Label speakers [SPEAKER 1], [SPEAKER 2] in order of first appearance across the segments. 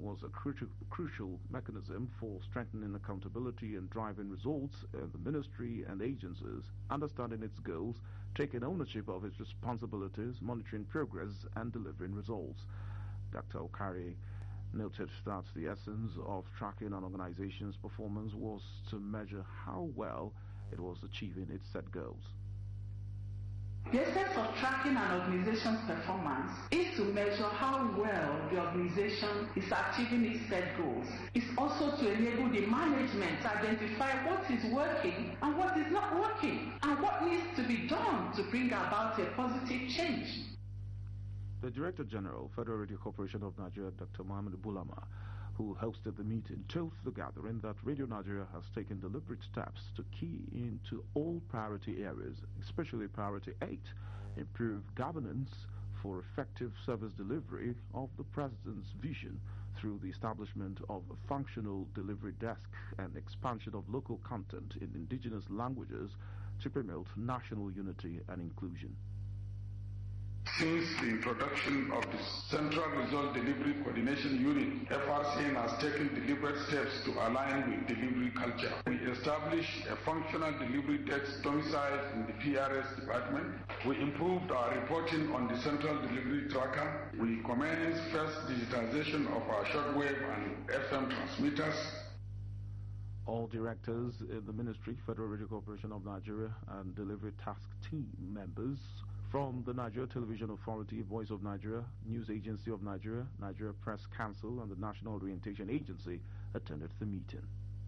[SPEAKER 1] was a crucial mechanism for strengthening accountability and driving results in the ministry and agencies, understanding its goals, taking ownership of its responsibilities, monitoring progress, and delivering results. Dr. Okari noted that the essence of tracking an organization's performance was to measure how well it was achieving its set goals.
[SPEAKER 2] The essence of tracking an organization's performance is to measure how well the organization is achieving its set goals. It's also to enable the management to identify what is working and what is not working, and what needs to be done to bring about a positive change.
[SPEAKER 1] The Director General, Federal Radio Corporation of Nigeria, Dr. Mohammed Bulama, who hosted the meeting, told the gathering that Radio Nigeria has taken deliberate steps to key into all priority areas, especially Priority 8, improve governance for effective service delivery of the President's vision through the establishment of a functional delivery desk and expansion of local content in indigenous languages to promote national unity and inclusion.
[SPEAKER 3] Since the introduction of the Central Result Delivery Coordination Unit, FRCN has taken deliberate steps to align with delivery culture. We established a functional delivery desk domiciled in the PRS department. We improved our reporting on the Central Delivery Tracker. We commenced first digitization of our shortwave and FM transmitters.
[SPEAKER 1] All directors in the Ministry, Federal Radio Corporation of Nigeria, and Delivery Task Team members from the Nigeria Television Authority, Voice of Nigeria, News Agency of Nigeria, Nigeria Press Council, and the National Orientation Agency attended the meeting.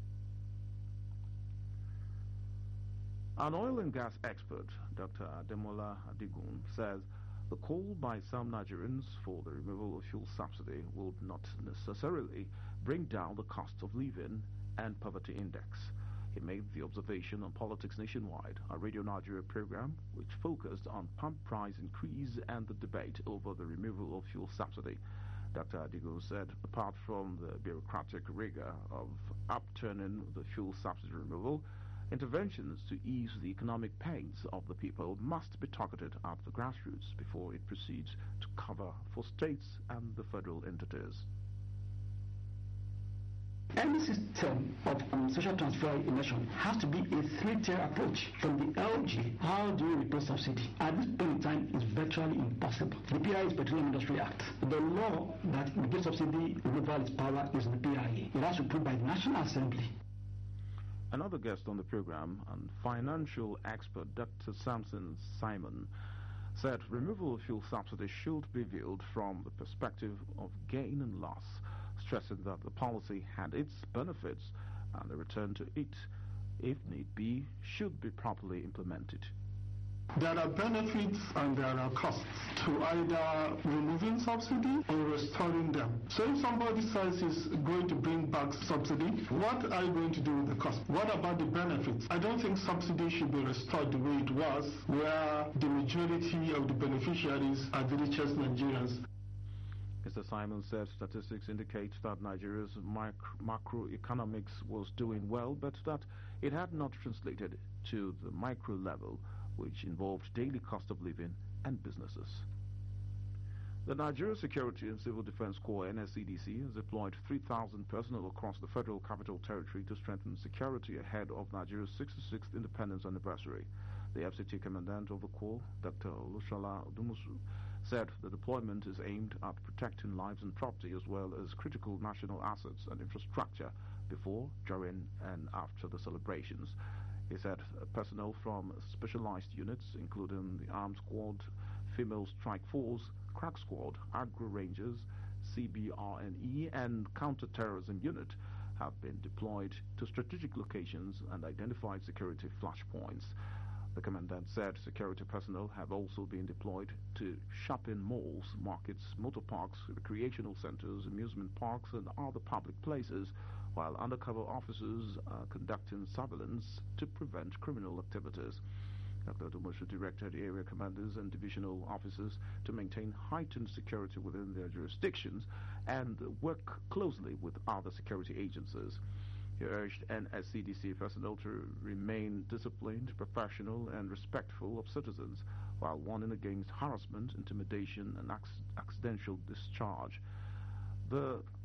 [SPEAKER 1] An oil and gas expert, Dr. Ademola Adigun, says the call by some Nigerians for the removal of fuel subsidy will not necessarily bring down the cost of living and poverty index. He made the observation on Politics Nationwide, a Radio Nigeria program which focused on pump price increase and the debate over the removal of fuel subsidy. Dr. Adigo said apart from the bureaucratic rigor of upturning the fuel subsidy removal, interventions to ease the economic pains of the people must be targeted at the grassroots before it proceeds to cover for states and the federal entities.
[SPEAKER 4] Any system of social transfer election has to be a three-tier approach. From the LG, how do you replace subsidy? At this point in time, it's virtually impossible. The PIA is Petroleum Industry Act. The law that gives subsidy removal its power is the PIA. It has to be approved by the National Assembly.
[SPEAKER 1] Another guest on the program, and financial expert Dr. Samson Simon, said removal of fuel subsidy should be viewed from the perspective of gain and loss, stressing that the policy had its benefits and the return to it, if need be, should be properly implemented.
[SPEAKER 5] There are benefits and there are costs to either removing subsidy or restoring them. So if somebody says he's going to bring back subsidy, what are you going to do with the cost? What about the benefits? I don't think subsidy should be restored the way it was, where the majority of the beneficiaries are the richest Nigerians.
[SPEAKER 1] Mr. Simon said statistics indicate that Nigeria's macroeconomics was doing well, but that it had not translated to the micro level, which involved daily cost of living and businesses. The Nigeria Security and Civil Defense Corps, NSCDC, has deployed 3,000 personnel across the Federal Capital Territory to strengthen security ahead of Nigeria's 66th independence anniversary. The FCT Commandant of the Corps, Dr. Olushola Dumusu, said the deployment is aimed at protecting lives and property as well as critical national assets and infrastructure before, during, and after the celebrations. He said personnel from specialized units, including the Armed Squad, Female Strike Force, Crack Squad, Agro Rangers, CBRNE, and Counter-Terrorism Unit, have been deployed to strategic locations and identified security flashpoints. The commandant said security personnel have also been deployed to shopping malls, markets, motor parks, recreational centers, amusement parks, and other public places, while undercover officers are conducting surveillance to prevent criminal activities. Dr. Dumushu directed area commanders and divisional officers to maintain heightened security within their jurisdictions and work closely with other security agencies. He urged NSCDC personnel to remain disciplined, professional, and respectful of citizens, while warning against harassment, intimidation, and accidental discharge. The